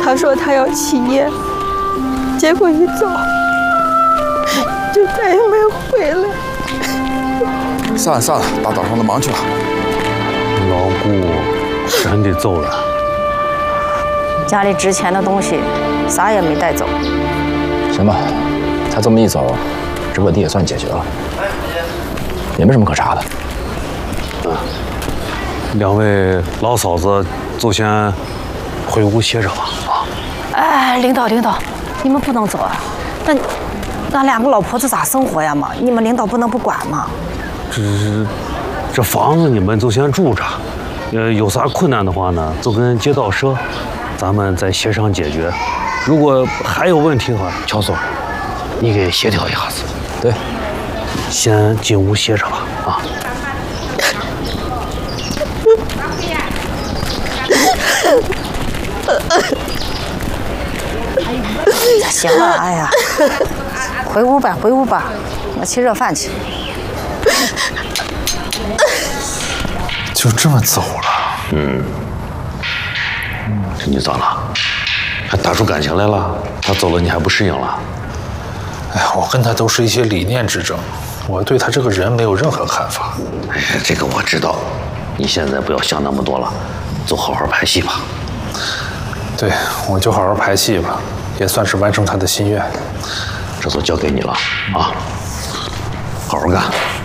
他说他要起夜，结果一走就再也没有回来。 算了算了，大早上的忙去吧。 老姑真的走了， 家里值钱的东西啥也没带走。 行吧，他这么一走，这问题也算解决了，也没什么可查的。 两位老嫂子就先回屋歇着吧。啊！ 哎，领导，你们不能走啊！那两个老婆子咋生活呀嘛？你们领导不能不管吗？ 这房子你们就先住着，有啥困难的话呢，就跟街道说，咱们再协商解决。如果还有问题的话，乔总，你给协调一下子。 对， 先进屋歇着吧。啊。 行了，哎呀，回屋吧，我去热饭去。 就这么走了？ 这你咋了？还打出感情来了？他走了你还不适应了？ 哎呀，我跟他都是一些理念之争，我对他这个人没有任何看法。 哎呀，这个我知道。你现在不要想那么多了，就好好拍戏吧。 对，我就好好排戏吧，也算是完成他的心愿。 这都交给你了啊，好好干。